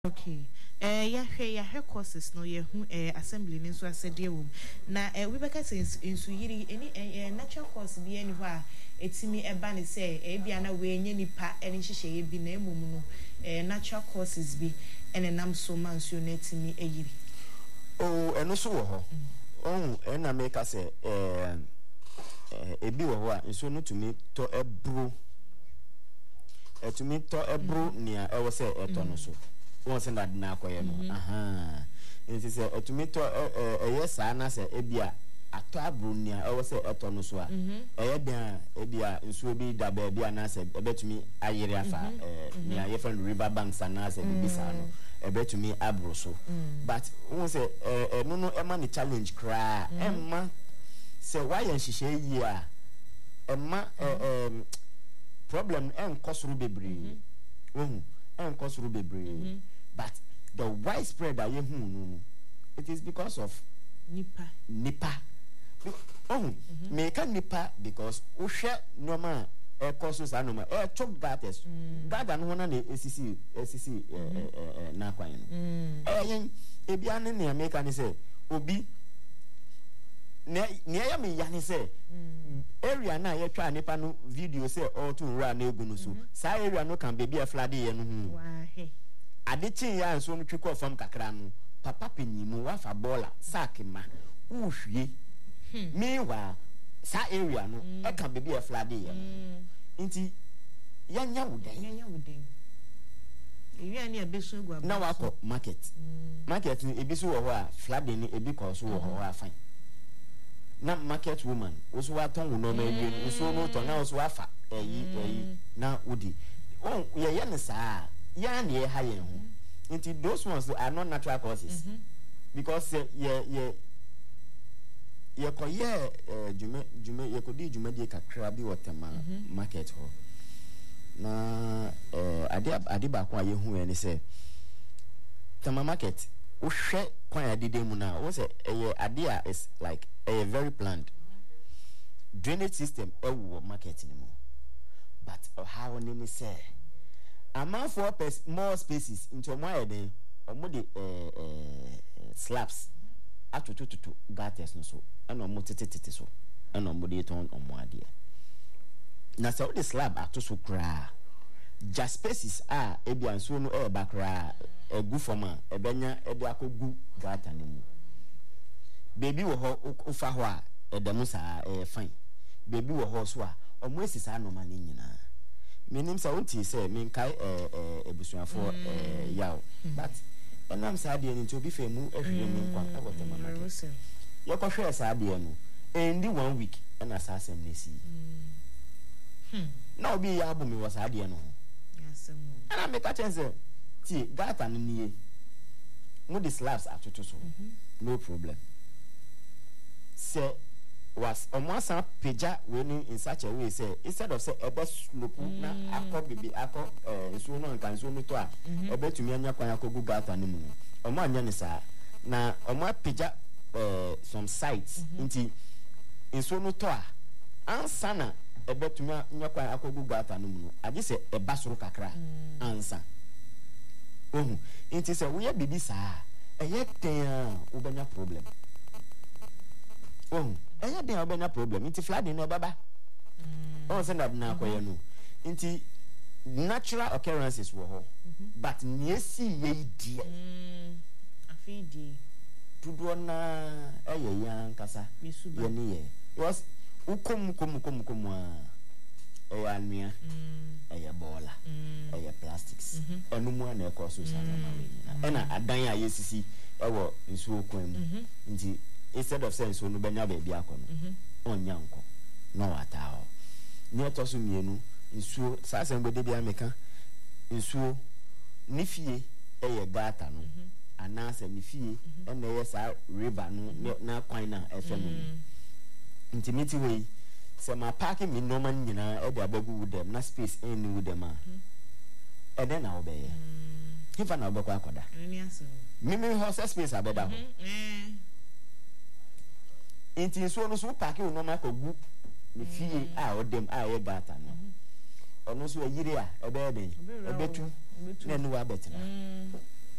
Okay. Ya courses no ye hu assembly ni so asede wom. Na we beka say insu yiri any natural course bi ani ho a etimi eba ne say bia na we nya nipa eni hyehye ye bi na emum no natural courses bi ene nam so manso na etimi eyiri. Oh, eno so wo ho. Na make say ebi wo ho a insu no tumi to ebro nia e wo say eto no so. Once in that na akoye no nti se etumi to yes ana se ebia ato abrunia e wo se eto no so a eye den ebia nsuo bi da ba bia na se ebetumi ayere afa nia ye friend river banks ana se bibisa no ebetumi abro so but once no no ema ni challenge kra emma se why nhihye yi a emma problem enkosoro bebre enkosoro bebre. But the widespread that you it is because of nipa. Make a nipa because usha normal courses are normal chok gates that and one and SCC na kwa ebiane ne make an say obi near me yani say area na ye twa nipa no video say all to run na egu no so sa area no can be a flood ye no adichin ya nso no twekọ fam kakra no papa penyimu wa fa bola sakima uhwie mewa sa area no e kan be a flood ye nti yanya wuden area ni abesu egu aba na wako market ni ebisu wo ho a flood ni ebi ko so wo ho afan na market woman oso wa ton wo no ma ewie nso no to na oso wa fa eyi na udi ye ne saa ya na ye ha ye ho nti those ones are not natural causes because ye ko ye jume ye ko di jume di kakra bi wotema market ho na ade ba kwa ye hu ye say tema market wo hwe kwa ya dide mu na wo say ade a is like very planned drainage system ewo market ni mo but how ni say amount for more spaces into more than the slabs atutututu gutters no so and omo tititi so and omo dey turn omo ade na so the slab atuso kra just spaces are ebia so no e bakra egu forma ebenya e de akogu gutter ni mu baby wo ho ufa ho a edemu sa fine baby wo ho so a omo esisa no ma ni nyina menim sa wonti say men kai ebusuafo yaw but onam sa de ni to bi femu ehwe mi kwa abote mama ye ko hwe sa de no endi 1 week na sa asem nesi na obi ya abu mi wo sa de no yasem ana me ka chense ti gata no nie mo the slabs atoto so no problem say was almost peja when in such a way say instead of say a best slope na akọ so no kan so no to a ebetumi anya kwan akogu gata no mu omo anya ne sa na omo peja some sites nti so no to a ansa na ebetumi anya kwan akogu gata no mu age se eba soro kakra ansa nti se wo ye bibi sa eye ten wo benya problem enya dey obenya problem nti flooding no baba say na akoye no nti natural occurrences wo ho but niesi ye die afidi tudo na eye yan kasa ye ne ye was ukom anua bola plastics enu mu na ekoso sa na we na adan a yesisi ewo nsuo kwan mu nti instead of saying so no benya baby akono onya nko no wata ho ni otoso mienu nsuo sa sembede bia meka nsuo ni fie gata no anasa ni fie na ye sa river no na kwan na efem intimity way se ma park mi normal nyina e de abagu dem na space any with them then na obeye hifa na obekwa akoda mimi ho space abeda ho inti so no so park no ma kogu ni fie a odem a ye gata no ono so yire a ebe den ebetu na nu wa betina